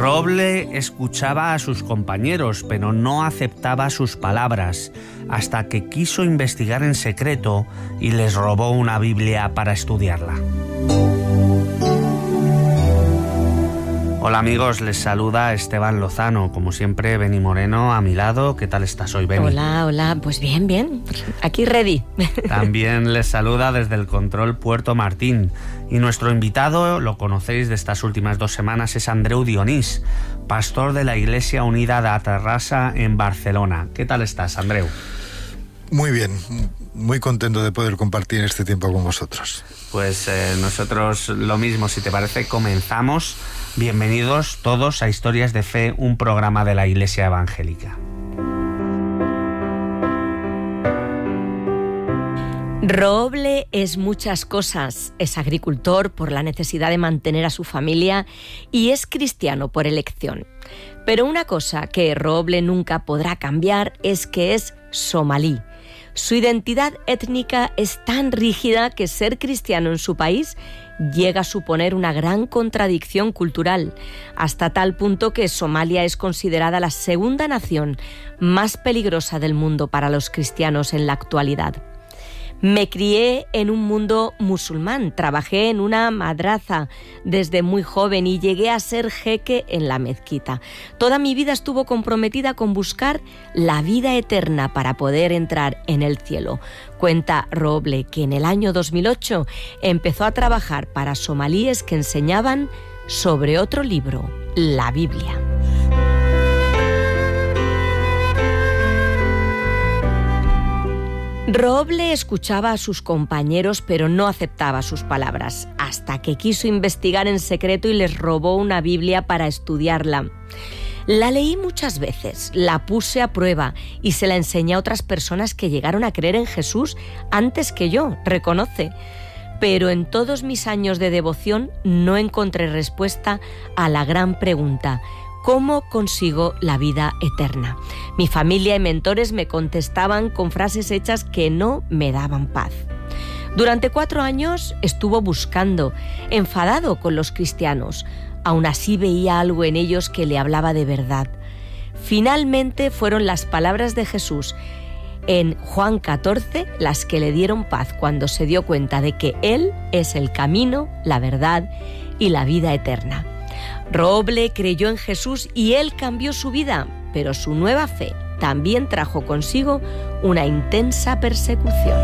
Roble escuchaba a sus compañeros, pero no aceptaba sus palabras, hasta que quiso investigar en secreto y les robó una Biblia para estudiarla. Hola amigos, les saluda Esteban Lozano. Como siempre, Beni Moreno a mi lado. ¿Qué tal estás hoy, Beni? Hola, pues bien. Aquí ready. También les saluda desde el control Puerto Martín. Y nuestro invitado, lo conocéis de estas últimas 2 semanas, es Andreu Dionís, pastor de la Iglesia Unida de Terrassa en Barcelona. ¿Qué tal estás, Andreu? Muy bien, muy contento de poder compartir este tiempo con vosotros. Pues nosotros lo mismo, si te parece, comenzamos. Bienvenidos todos a Historias de Fe, un programa de la Iglesia Evangélica. Roble es muchas cosas. Es agricultor por la necesidad de mantener a su familia y es cristiano por elección. Pero una cosa que Roble nunca podrá cambiar es que es somalí. Su identidad étnica es tan rígida que ser cristiano en su país llega a suponer una gran contradicción cultural, hasta tal punto que Somalia es considerada la segunda nación más peligrosa del mundo para los cristianos en la actualidad. Me crié en un mundo musulmán, trabajé en una madraza desde muy joven y llegué a ser jeque en la mezquita. Toda mi vida estuvo comprometida con buscar la vida eterna para poder entrar en el cielo. Cuenta Roble que en el año 2008 empezó a trabajar para somalíes que enseñaban sobre otro libro, la Biblia. Roble escuchaba a sus compañeros, pero no aceptaba sus palabras, hasta que quiso investigar en secreto y les robó una Biblia para estudiarla. La leí muchas veces, la puse a prueba y se la enseñé a otras personas que llegaron a creer en Jesús antes que yo, reconoce. Pero en todos mis años de devoción no encontré respuesta a la gran pregunta: ¿cómo consigo la vida eterna? Mi familia y mentores me contestaban con frases hechas que no me daban paz. Durante 4 años estuvo buscando, enfadado con los cristianos. Aún así veía algo en ellos que le hablaba de verdad. Finalmente fueron las palabras de Jesús en Juan 14 las que le dieron paz cuando se dio cuenta de que Él es el camino, la verdad y la vida eterna. Roble creyó en Jesús y Él cambió su vida, pero su nueva fe también trajo consigo una intensa persecución.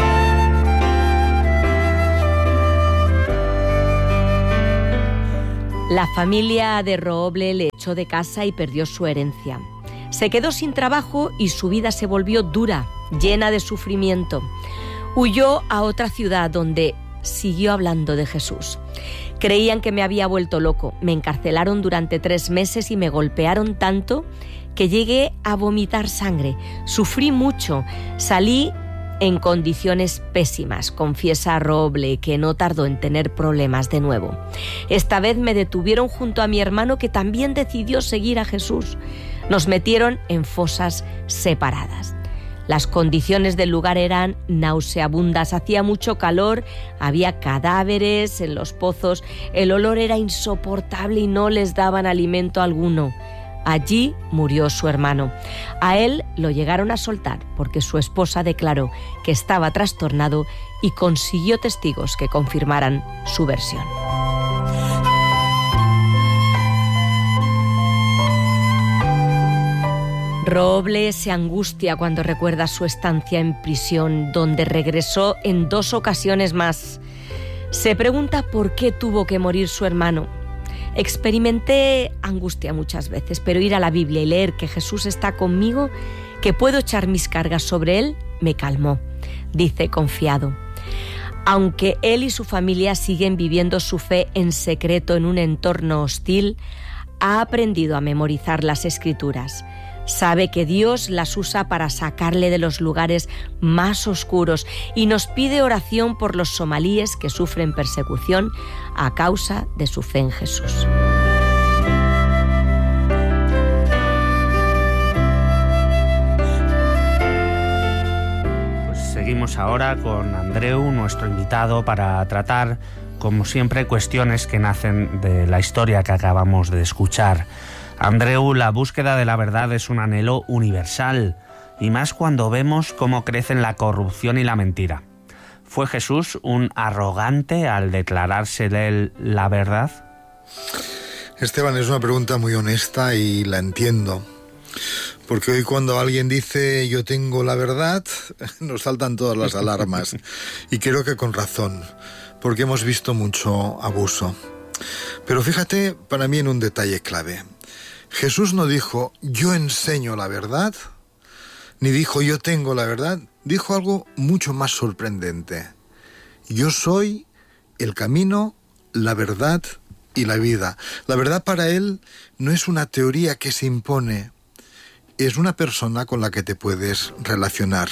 La familia de Roble le echó de casa y perdió su herencia. Se quedó sin trabajo y su vida se volvió dura, llena de sufrimiento. Huyó a otra ciudad donde siguió hablando de Jesús. Creían que me había vuelto loco. Me encarcelaron durante 3 meses y me golpearon tanto que llegué a vomitar sangre. Sufrí mucho. Salí en condiciones pésimas, confiesa Roble, que no tardó en tener problemas de nuevo. Esta vez me detuvieron junto a mi hermano, que también decidió seguir a Jesús. Nos metieron en fosas separadas. Las condiciones del lugar eran nauseabundas, hacía mucho calor, había cadáveres en los pozos, el olor era insoportable y no les daban alimento alguno. Allí murió su hermano. A él lo llegaron a soltar porque su esposa declaró que estaba trastornado y consiguió testigos que confirmaran su versión. Roble se angustia cuando recuerda su estancia en prisión, donde regresó en 2 ocasiones más. Se pregunta por qué tuvo que morir su hermano. Experimenté angustia muchas veces, pero ir a la Biblia y leer que Jesús está conmigo, que puedo echar mis cargas sobre Él, me calmó, dice confiado. Aunque él y su familia siguen viviendo su fe en secreto en un entorno hostil, ha aprendido a memorizar las Escrituras. Sabe que Dios las usa para sacarle de los lugares más oscuros y nos pide oración por los somalíes que sufren persecución a causa de su fe en Jesús. Pues seguimos ahora con Andreu, nuestro invitado, para tratar como siempre, cuestiones que nacen de la historia que acabamos de escuchar. Andreu, la búsqueda de la verdad es un anhelo universal, y más cuando vemos cómo crecen la corrupción y la mentira. ¿Fue Jesús un arrogante al declarársele la verdad? Esteban, es una pregunta muy honesta y la entiendo. Porque hoy cuando alguien dice yo tengo la verdad, nos saltan todas las alarmas. Y creo que con razón, porque hemos visto mucho abuso. Pero fíjate para mí en un detalle clave. Jesús no dijo yo enseño la verdad, ni dijo yo tengo la verdad. Dijo algo mucho más sorprendente. Yo soy el camino, la verdad y la vida. La verdad para él no es una teoría que se impone, es una persona con la que te puedes relacionar.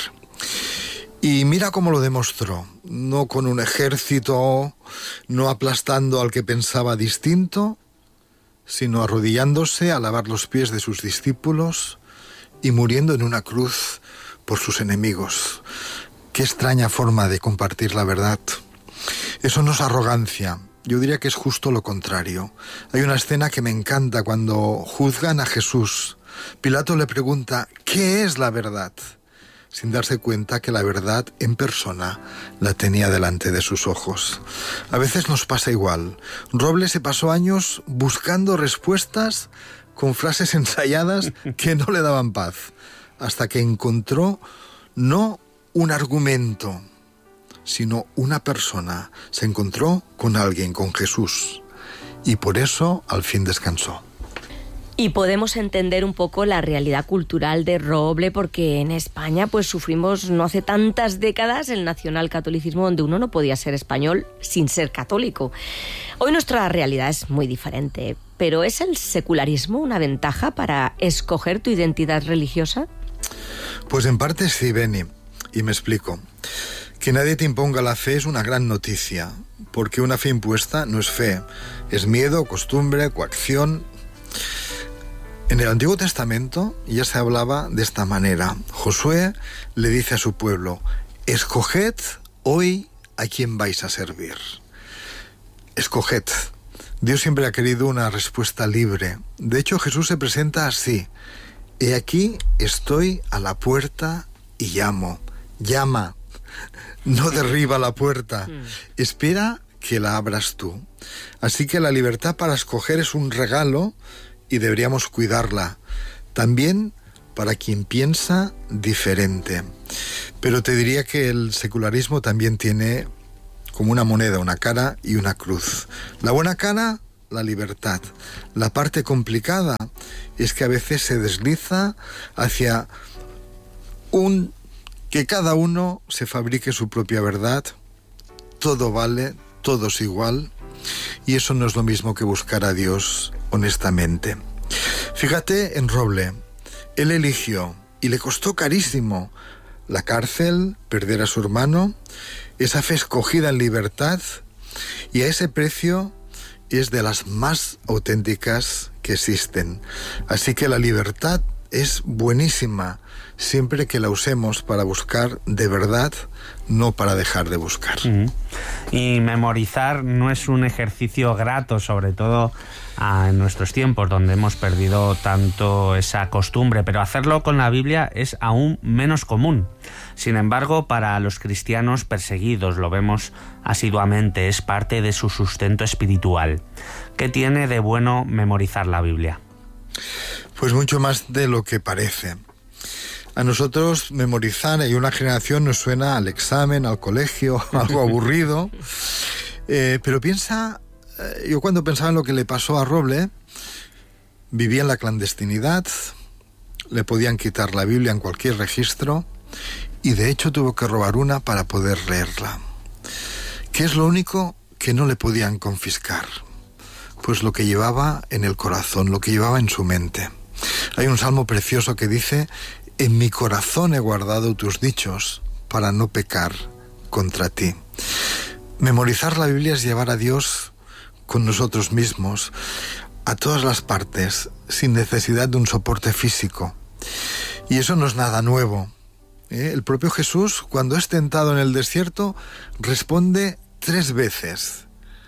Y mira cómo lo demostró, no con un ejército, no aplastando al que pensaba distinto, sino arrodillándose a lavar los pies de sus discípulos y muriendo en una cruz por sus enemigos. Qué extraña forma de compartir la verdad. Eso no es arrogancia, yo diría que es justo lo contrario. Hay una escena que me encanta cuando juzgan a Jesús. Pilato le pregunta, ¿qué es la verdad? Sin darse cuenta que la verdad en persona la tenía delante de sus ojos. A veces nos pasa igual. Robles se pasó años buscando respuestas con frases ensayadas que no le daban paz, hasta que encontró no un argumento, sino una persona. Se encontró con alguien, con Jesús, y por eso al fin descansó. Y podemos entender un poco la realidad cultural de Roble, porque en España pues sufrimos no hace tantas décadas el nacionalcatolicismo, donde uno no podía ser español sin ser católico. Hoy nuestra realidad es muy diferente, pero ¿es el secularismo una ventaja para escoger tu identidad religiosa? Pues en parte sí, Beni, y me explico. Que nadie te imponga la fe es una gran noticia, porque una fe impuesta no es fe, es miedo, costumbre, coacción. En el Antiguo Testamento ya se hablaba de esta manera. Josué le dice a su pueblo, escoged hoy a quién vais a servir. Escoged. Dios siempre ha querido una respuesta libre. De hecho, Jesús se presenta así. He aquí, estoy a la puerta y llamo. Llama, no derriba la puerta. Espera que la abras tú. Así que la libertad para escoger es un regalo y deberíamos cuidarla, también para quien piensa diferente. Pero te diría que el secularismo también tiene como una moneda, una cara y una cruz. La buena cara, la libertad. La parte complicada es que a veces se desliza hacia que cada uno se fabrique su propia verdad, todo vale, todo es igual, y eso no es lo mismo que buscar a Dios honestamente. Fíjate en Roble, él eligió, y le costó carísimo, la cárcel, perder a su hermano, esa fe escogida en libertad, y a ese precio es de las más auténticas que existen. Así que la libertad es buenísima, siempre que la usemos para buscar de verdad, no para dejar de buscar. Y memorizar no es un ejercicio grato, sobre todo en nuestros tiempos, donde hemos perdido tanto esa costumbre, pero hacerlo con la Biblia es aún menos común. Sin embargo, para los cristianos perseguidos, lo vemos asiduamente, es parte de su sustento espiritual. ¿Qué tiene de bueno memorizar la Biblia? Pues mucho más de lo que parece. A nosotros memorizar y una generación nos suena al examen, al colegio, algo aburrido. Pero piensa, yo cuando pensaba en lo que le pasó a Roble, vivía en la clandestinidad, le podían quitar la Biblia en cualquier registro y de hecho tuvo que robar una para poder leerla. ¿Qué es lo único que no le podían confiscar? Pues lo que llevaba en el corazón, lo que llevaba en su mente. Hay un salmo precioso que dice: en mi corazón he guardado tus dichos para no pecar contra ti. Memorizar la Biblia es llevar a Dios con nosotros mismos, a todas las partes, sin necesidad de un soporte físico. Y eso no es nada nuevo. El propio Jesús, cuando es tentado en el desierto, responde 3 veces.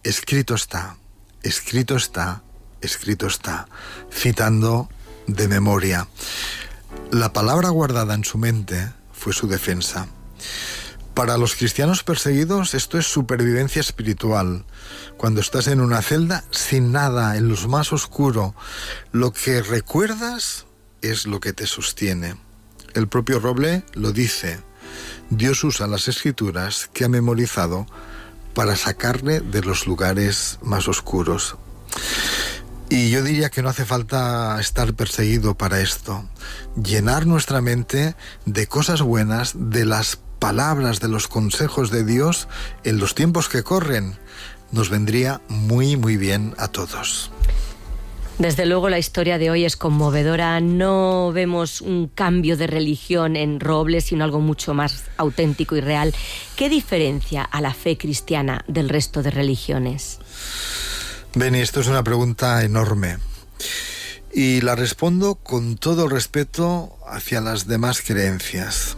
escrito está, escrito está, escrito está, citando de memoria. La palabra guardada en su mente fue su defensa. Para los cristianos perseguidos esto es supervivencia espiritual. Cuando estás en una celda sin nada, en lo más oscuro, lo que recuerdas es lo que te sostiene. El propio Roble lo dice. Dios usa las escrituras que ha memorizado para sacarle de los lugares más oscuros. Y yo diría que no hace falta estar perseguido para esto. Llenar nuestra mente de cosas buenas, de las palabras, de los consejos de Dios en los tiempos que corren, nos vendría muy, muy bien a todos. Desde luego la historia de hoy es conmovedora. No vemos un cambio de religión en Roble, sino algo mucho más auténtico y real. ¿Qué diferencia a la fe cristiana del resto de religiones? Beni, esto es una pregunta enorme y la respondo con todo respeto hacia las demás creencias.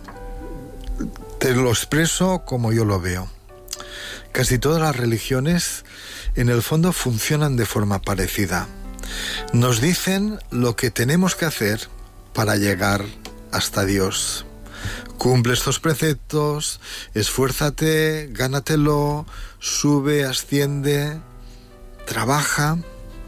Te lo expreso como yo lo veo. Casi todas las religiones en el fondo funcionan de forma parecida. Nos dicen lo que tenemos que hacer para llegar hasta Dios. Cumple estos preceptos, esfuérzate, gánatelo, sube, asciende, trabaja.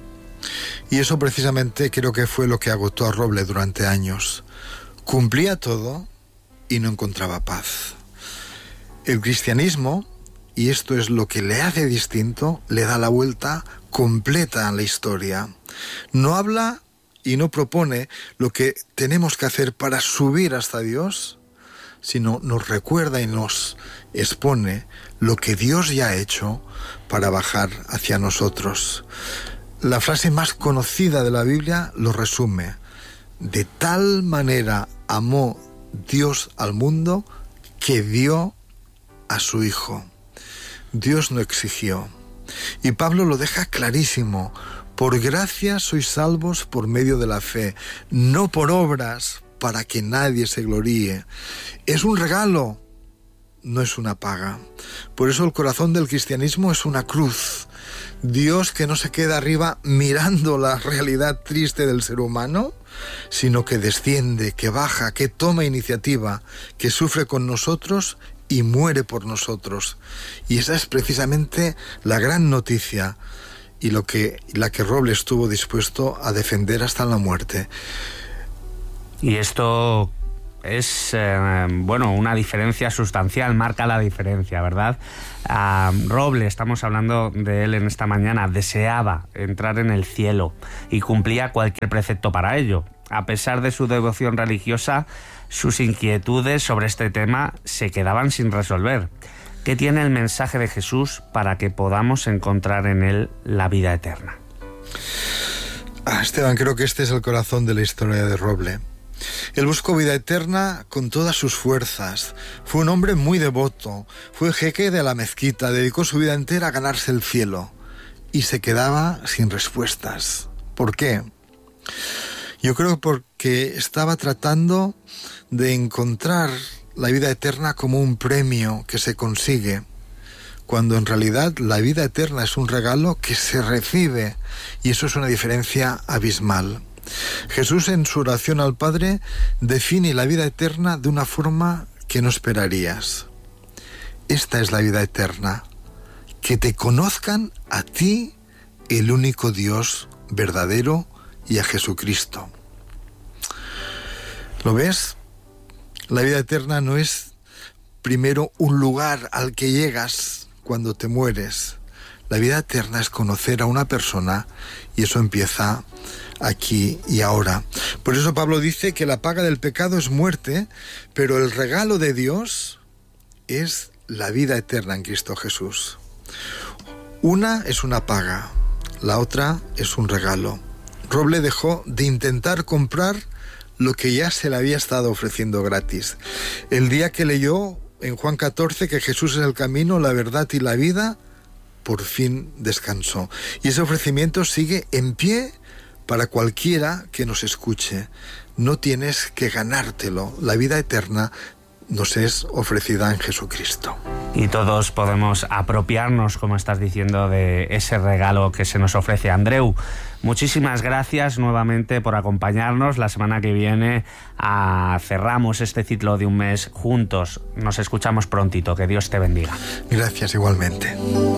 Y eso precisamente creo que fue lo que agotó a Roble durante años. Cumplía todo y no encontraba paz. El cristianismo, y esto es lo que le hace distinto, le da la vuelta completa a la historia. No habla y no propone lo que tenemos que hacer para subir hasta Dios, sino nos recuerda y nos expone lo que Dios ya ha hecho para bajar hacia nosotros. La frase más conocida de la Biblia lo resume: de tal manera amó Dios al mundo que dio a su Hijo. Dios no exigió. Y Pablo lo deja clarísimo: por gracia sois salvos por medio de la fe, no por obras para que nadie se gloríe. Es un regalo, no es una paga. Por eso el corazón del cristianismo es una cruz. Dios que no se queda arriba mirando la realidad triste del ser humano, sino que desciende, que baja, que toma iniciativa, que sufre con nosotros y muere por nosotros. Y esa es precisamente la gran noticia y la que Roble estuvo dispuesto a defender hasta la muerte. Y esto es, una diferencia sustancial, marca la diferencia, ¿verdad? Roble, estamos hablando de él en esta mañana, deseaba entrar en el cielo y cumplía cualquier precepto para ello. A pesar de su devoción religiosa, sus inquietudes sobre este tema se quedaban sin resolver. ¿Qué tiene el mensaje de Jesús para que podamos encontrar en él la vida eterna? Esteban, creo que este es el corazón de la historia de Roble. Él buscó vida eterna con todas sus fuerzas. Fue un hombre muy devoto. Fue jeque de la mezquita. Dedicó su vida entera a ganarse el cielo. Y se quedaba sin respuestas. ¿Por qué? Yo creo porque estaba tratando de encontrar la vida eterna como un premio que se consigue, cuando en realidad la vida eterna es un regalo que se recibe, y eso es una diferencia abismal. Jesús en su oración al Padre define la vida eterna de una forma que no esperarías. Esta es la vida eterna, que te conozcan a ti, el único Dios verdadero, y a Jesucristo. ¿Lo ves? La vida eterna no es primero un lugar al que llegas cuando te mueres. La vida eterna es conocer a una persona, y eso empieza aquí y ahora. Por eso Pablo dice que la paga del pecado es muerte, pero el regalo de Dios es la vida eterna en Cristo Jesús. Una es una paga, la otra es un regalo. Roble dejó de intentar comprar lo que ya se le había estado ofreciendo gratis. El día que leyó en Juan 14 que Jesús es el camino, la verdad y la vida, por fin descansó. Y ese ofrecimiento sigue en pie para cualquiera que nos escuche. No tienes que ganártelo. La vida eterna nos es ofrecida en Jesucristo. Y todos podemos apropiarnos, como estás diciendo, de ese regalo que se nos ofrece. Andreu, muchísimas gracias nuevamente por acompañarnos. La semana que viene cerramos este ciclo de un mes juntos. Nos escuchamos prontito. Que Dios te bendiga. Gracias igualmente.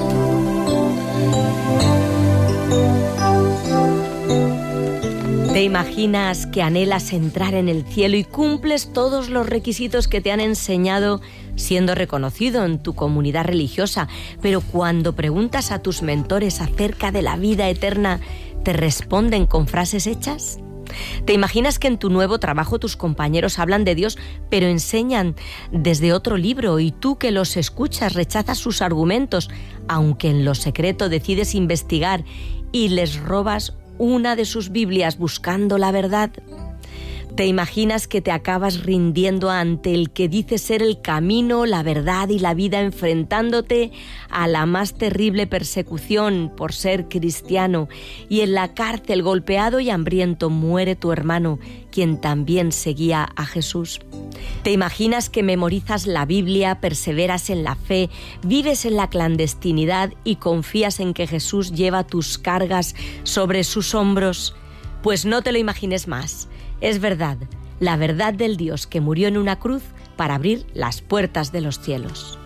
¿Te imaginas que anhelas entrar en el cielo y cumples todos los requisitos que te han enseñado siendo reconocido en tu comunidad religiosa, pero cuando preguntas a tus mentores acerca de la vida eterna, te responden con frases hechas? ¿Te imaginas que en tu nuevo trabajo tus compañeros hablan de Dios, pero enseñan desde otro libro y tú que los escuchas rechazas sus argumentos, aunque en lo secreto decides investigar y les robas una de sus Biblias buscando la verdad? ¿Te imaginas que te acabas rindiendo ante el que dice ser el camino, la verdad y la vida, enfrentándote a la más terrible persecución por ser cristiano, y en la cárcel, golpeado y hambriento, muere tu hermano, quien también seguía a Jesús? ¿Te imaginas que memorizas la Biblia, perseveras en la fe, vives en la clandestinidad y confías en que Jesús lleva tus cargas sobre sus hombros? Pues no te lo imagines más. Es verdad, la verdad del Dios que murió en una cruz para abrir las puertas de los cielos.